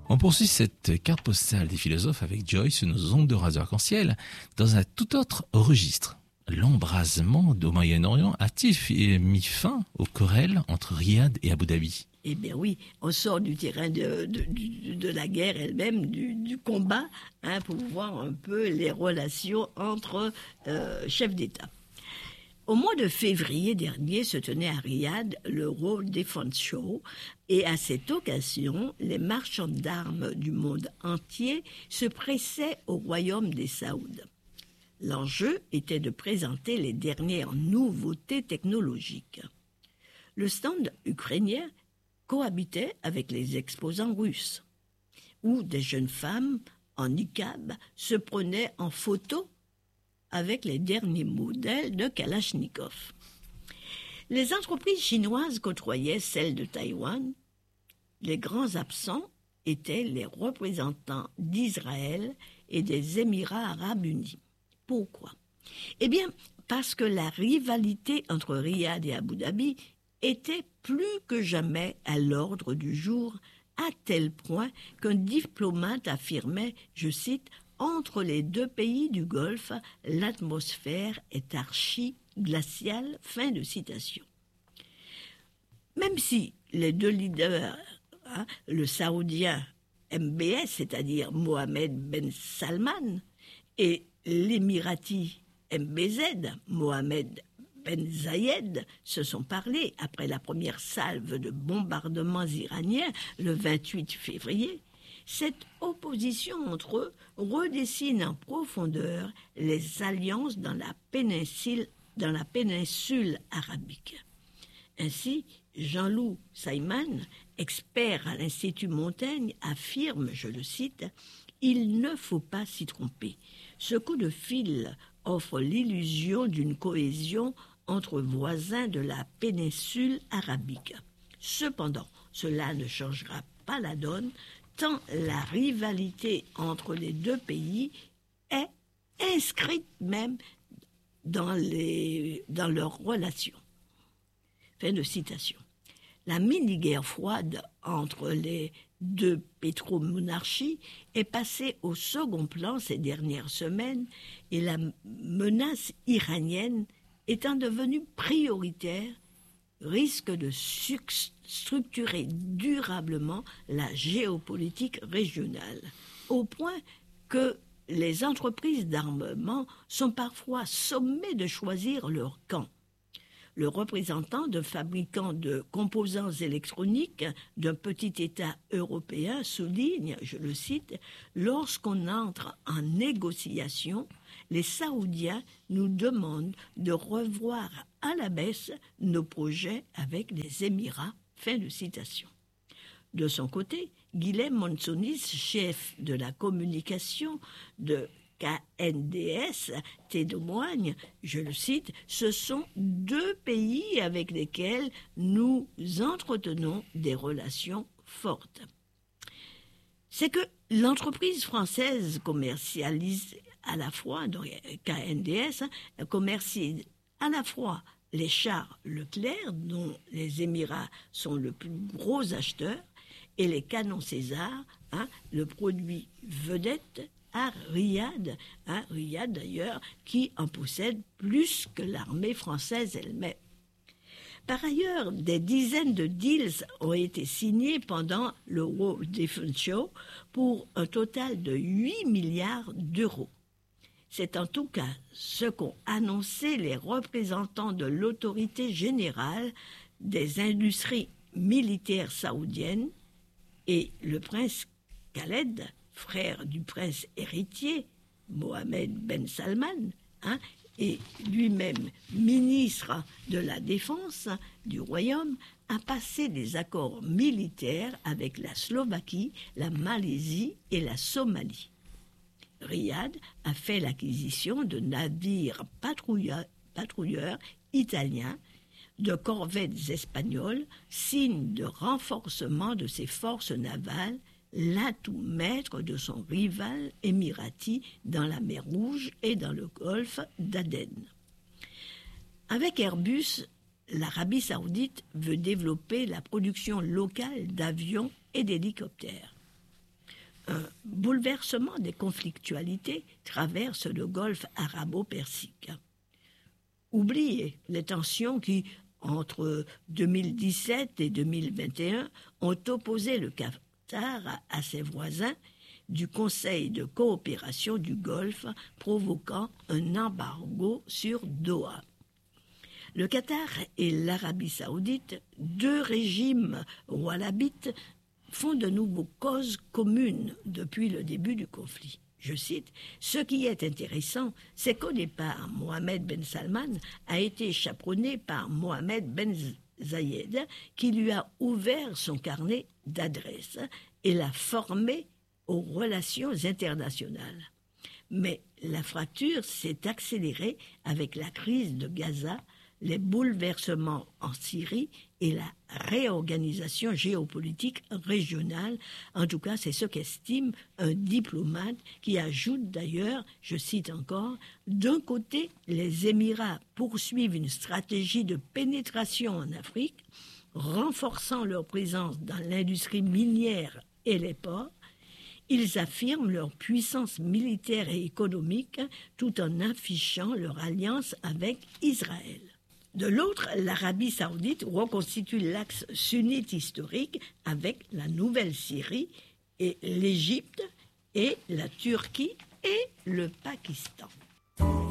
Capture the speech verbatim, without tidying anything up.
On poursuit cette carte postale des philosophes avec Joyce sur nos ondes de radio arc-en-ciel dans un tout autre registre. L'embrasement au Moyen-Orient a-t-il mis fin aux querelles entre Riyad et Abu Dhabi ? Eh bien oui, on sort du terrain de, de, de, de la guerre elle-même, du, du combat, hein, pour voir un peu les relations entre euh, chefs d'État. Au mois de février dernier se tenait à Riyad le World Defense Show et à cette occasion, les marchands d'armes du monde entier se pressaient au royaume des Saouds. L'enjeu était de présenter les dernières nouveautés technologiques. Le stand ukrainien cohabitait avec les exposants russes, où des jeunes femmes en niqab se prenaient en photo avec les derniers modèles de Kalachnikov. Les entreprises chinoises côtoyaient celles de Taïwan. Les grands absents étaient les représentants d'Israël et des Émirats arabes unis. Pourquoi ? Eh bien, parce que la rivalité entre Riyad et Abu Dhabi était plus que jamais à l'ordre du jour, à tel point qu'un diplomate affirmait, je cite, « Entre les deux pays du Golfe, l'atmosphère est archi-glaciale », fin de citation. Même si les deux leaders, hein, le saoudien M B S, c'est-à-dire Mohammed Ben Salman, et l'émirati M B Z, Mohammed Ben Zayed, se sont parlé après la première salve de bombardements iraniens le vingt-huit février, cette opposition entre eux redessine en profondeur les alliances dans la péninsule, dans la péninsule arabique. Ainsi, Jean-Loup Saiman, expert à l'Institut Montaigne, affirme, je le cite, « Il ne faut pas s'y tromper. Ce coup de fil offre l'illusion d'une cohésion entre voisins de la péninsule arabique. Cependant, cela ne changera pas la donne, tant la rivalité entre les deux pays est inscrite même dans, les, dans leurs relations. » Fin de citation. La mini-guerre froide entre les deux pétromonarchies est passée au second plan ces dernières semaines et la menace iranienne étant devenue prioritaire, risque de structurer durablement la géopolitique régionale, au point que les entreprises d'armement sont parfois sommées de choisir leur camp. Le représentant de fabricants de composants électroniques d'un petit État européen souligne, je le cite, « Lorsqu'on entre en négociation, les Saoudiens nous demandent de revoir à la baisse nos projets avec les Émirats. » Fin de citation. De son côté, Guilhem Monsounis, chef de la communication de K N D S, témoigne, je le cite, « Ce sont deux pays avec lesquels nous entretenons des relations fortes. » C'est que l'entreprise française commercialise à la fois, donc K N D S, commercie à la fois les chars Leclerc, dont les Émirats sont le plus gros acheteur, et les canons César, hein, le produit vedette à Riyad, hein, Riyad d'ailleurs, qui en possède plus que l'armée française elle-même. Par ailleurs, des dizaines de deals ont été signés pendant le World Defense Show pour un total de huit milliards d'euros. C'est en tout cas ce qu'ont annoncé les représentants de l'autorité générale des industries militaires saoudiennes et le prince Khaled, frère du prince héritier, Mohammed Ben Salman, hein, et lui-même ministre de la Défense du Royaume, a passé des accords militaires avec la Slovaquie, la Malaisie et la Somalie. Riyad a fait l'acquisition de navires patrouilleurs, patrouilleurs italiens, de corvettes espagnoles, signe de renforcement de ses forces navales, l'atout maître de son rival émirati dans la mer Rouge et dans le golfe d'Aden. Avec Airbus, l'Arabie saoudite veut développer la production locale d'avions et d'hélicoptères. un bouleversement des conflictualités traverse le golfe arabo-persique. Oubliez les tensions qui, entre deux mille dix-sept et deux mille vingt et un, ont opposé le Qatar à ses voisins du Conseil de coopération du Golfe, provoquant un embargo sur Doha. Le Qatar et l'Arabie saoudite, deux régimes wahhabites, font de nouveau cause commune depuis le début du conflit. Je cite, « Ce qui est intéressant, c'est qu'au départ, Mohammed Ben Salman a été chaperonné par Mohammed Ben Zayed, qui lui a ouvert son carnet d'adresses et l'a formé aux relations internationales. Mais la fracture s'est accélérée avec la crise de Gaza, les bouleversements en Syrie et la réorganisation géopolitique régionale. En tout cas, c'est ce qu'estime un diplomate qui ajoute d'ailleurs, je cite encore, « D'un côté, les Émirats poursuivent une stratégie de pénétration en Afrique, renforçant leur présence dans l'industrie minière et les ports. Ils affirment leur puissance militaire et économique tout en affichant leur alliance avec Israël. » De l'autre, l'Arabie saoudite reconstitue l'axe sunnite historique avec la Nouvelle-Syrie et l'Égypte et la Turquie et le Pakistan.